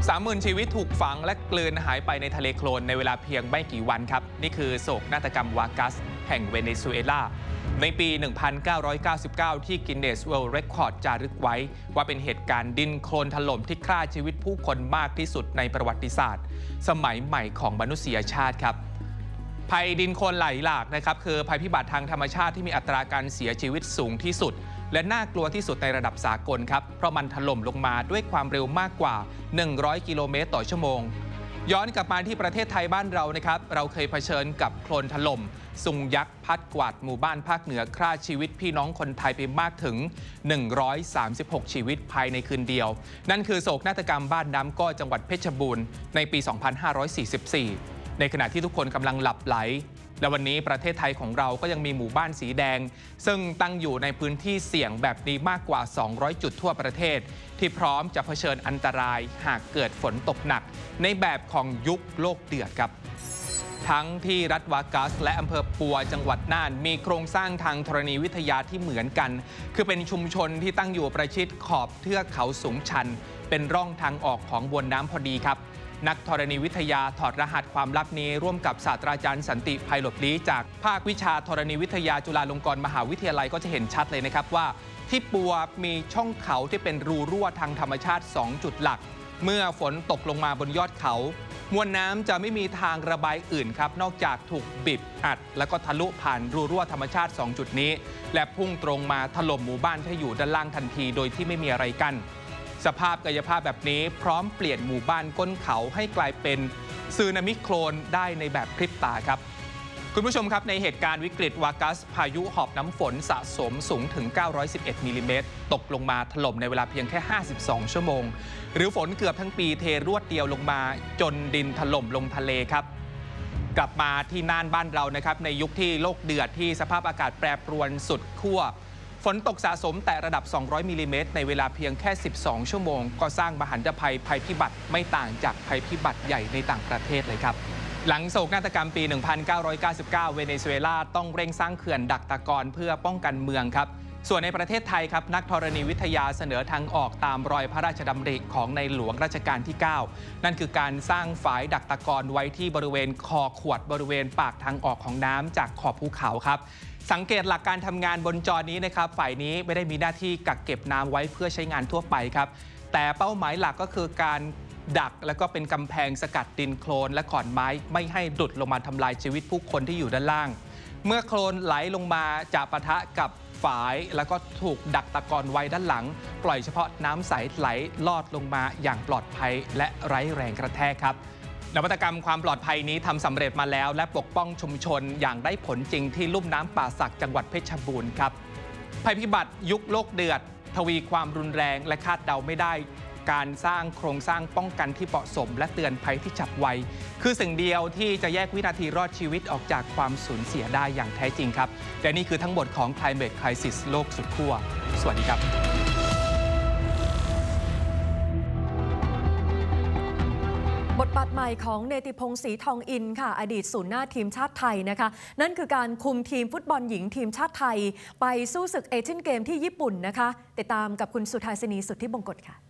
30,000 ชีวิตถูกฝังและกลืนหายไปในทะเลโคลนในเวลาเพียงไม่กี่วันครับนี่คือโศกนาฏกรรมวากัสแห่งเวเนซุเอลาในปี 1999 ที่กินเนสเวิลด์เรคคอร์ดจารึกไว้ว่าเป็นเหตุการณ์ดินโคลนถล่มที่ฆ่าชีวิตผู้คนมากที่สุดในประวัติศาสตร์สมัยใหม่ของมนุษยชาติครับภัยดินโคลนไหลหลากนะครับคือภัยพิบัติทางธรรมชาติที่มีอัตราการเสียชีวิตสูงที่สุดและน่ากลัวที่สุดในระดับสากลครับเพราะมันถล่มลงมาด้วยความเร็วมากกว่า100 กิโลเมตรต่อชั่วโมงย้อนกลับมาที่ประเทศไทยบ้านเรานะครับเราเคยเผชิญกับโคลนถล่มซุงยักษ์พัดกวาดหมู่บ้านภาคเหนือฆ่าชีวิตพี่น้องคนไทยไปมากถึง136 ชีวิตภายในคืนเดียวนั่นคือโศกนาฏกรรมบ้านน้ำก้อจังหวัดเพชรบูรณ์ในปี 2544 ในขณะที่ทุกคนกำลังหลับไหลและวันนี้ประเทศไทยของเราก็ยังมีหมู่บ้านสีแดงซึ่งตั้งอยู่ในพื้นที่เสี่ยงแบบนี้มากกว่า200 จุดทั่วประเทศที่พร้อมจะเผชิญอันตรายหากเกิดฝนตกหนักในแบบของยุคโลกเดือดครับทั้งที่รัฐวากัสและอำเภอปัวจังหวัดน่านมีโครงสร้างทางธรณีวิทยาที่เหมือนกันคือเป็นชุมชนที่ตั้งอยู่ประชิดขอบเทือกเขาสูงชันเป็นร่องทางออกของบวนน้ำพอดีครับนักธรณีวิทยาถอดรหัสความลับนี้ร่วมกับศาสตราจารย์สันติไพหลบลี้จากภาควิชาธรณีวิทยาจุฬาลงกรณ์มหาวิทยาลัยก็จะเห็นชัดเลยนะครับว่าที่ปัวมีช่องเขาที่เป็นรูรั่วทางธรรมชาติ2จุดหลักเมื่อฝนตกลงมาบนยอดเขามวลน้ำจะไม่มีทางระบายอื่นครับนอกจากถูกบีบอัดแล้วก็ทะลุผ่านรูรั่วธรรมชาติ2จุดนี้และพุ่งตรงมาถล่มหมู่บ้านที่อยู่ด้านล่างทันทีโดยที่ไม่มีอะไรกั้นสภาพกายภาพแบบนี้พร้อมเปลี่ยนหมู่บ้านก้นเขาให้กลายเป็นสึนามิโคลนได้ในแบบพริบตาครับคุณผู้ชมครับในเหตุการณ์วิกฤตวากัสพายุหอบน้ำฝนสะสมสูงถึง911มิลลิเมตรตกลงมาถล่มในเวลาเพียงแค่52ชั่วโมงหรือฝนเกือบทั้งปีเทรวดเดียวลงมาจนดินถล่มลงทะเลครับกลับมาที่น่านบ้านเรานะครับในยุคที่โลกเดือดที่สภาพอากาศแปรปรวนสุดขั้วฝนตกสะสมแต่ระดับ200มิลลิเมตรในเวลาเพียงแค่12ชั่วโมงก็สร้างมหันตภัยพิบัติไม่ต่างจากภัยพิบัติใหญ่ในต่างประเทศเลยครับหลังโศกนาฏกรรมปี 1999 เวเนซุเอลาต้องเร่งสร้างเขื่อนดักตะกอนเพื่อป้องกันเมืองครับส่วนในประเทศไทยครับนักธรณีวิทยาเสนอทางออกตามรอยพระราชดำริของในหลวงรัชกาลที่ 9 นั่นคือการสร้างฝายดักตะกอนไว้ที่บริเวณคอขวดบริเวณปากทางออกของน้ำจากขอบภูเขาครับสังเกตหลักการทำงานบนจอนี้นะครับฝ่ายนี้ไม่ได้มีหน้าที่กักเก็บน้ำไว้เพื่อใช้งานทั่วไปครับแต่เป้าหมายหลักก็คือการดักแล้วก็เป็นกำแพงสกัดดินโคลนและขอนไม้ไม่ให้ดุดลงมาทำลายชีวิตผู้คนที่อยู่ด้านล่างเมื่อโคลนไหลลงมาจะปะทะกับฝายแล้วก็ถูกดักตะกอนไว้ด้านหลังปล่อยเฉพาะน้ำใสไหลลอดลงมาอย่างปลอดภัยและไร้แรงกระแทกครับนวัตกรรมความปลอดภัยนี้ทำสำเร็จมาแล้วและปกป้องชุมชนอย่างได้ผลจริงที่ลุ่มน้ำป่าสักจังหวัดเพชรบูรณ์ครับภัยพิบัติยุคโลกเดือดทวีความรุนแรงและคาดเดาไม่ได้การสร้างโครงสร้างป้องกันที่เหมาะสมและเตือนภัยที่ฉับไวคือสิ่งเดียวที่จะแยกวินาทีรอดชีวิตออกจากความสูญเสียได้อย่างแท้จริงครับและนี่คือทั้งหมดของ Climate Crisis โลกสุดขั้วสวัสดีครับบทบาทใหม่ของเนติพงษ์ศรีทองอินค่ะอดีตศูนย์หน้าทีมชาติไทยนะคะนั่นคือการคุมทีมฟุตบอลหญิงทีมชาติไทยไปสู้ศึกเอเชียนเกมที่ญี่ปุ่นนะคะติดตามกับคุณสุธาสินีสุทธิบงกตค่ะ